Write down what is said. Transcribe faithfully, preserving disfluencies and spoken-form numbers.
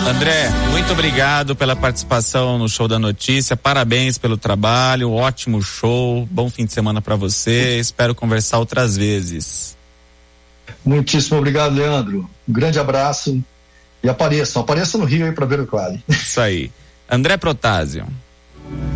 André, muito obrigado pela participação no Show da Notícia, parabéns pelo trabalho, ótimo show, bom fim de semana para você, espero conversar outras vezes. Muitíssimo obrigado, Leandro, um grande abraço e apareçam, apareçam no Rio aí para ver o quadro. Isso aí. André Protásio.